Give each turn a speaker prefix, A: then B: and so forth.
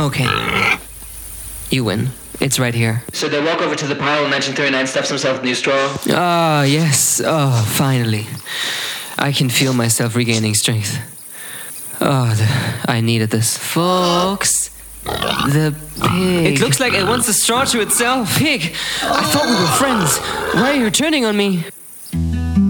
A: Okay. You win. It's right here.
B: So they walk over to the pile and Mansion 39 stuffs himself in the new straw.
A: Ah, yes. Oh, finally. I can feel myself regaining strength. Oh, I needed this. Folks, the pig. It looks like it wants the straw to itself. Pig, I thought we were friends. Why are you turning on me?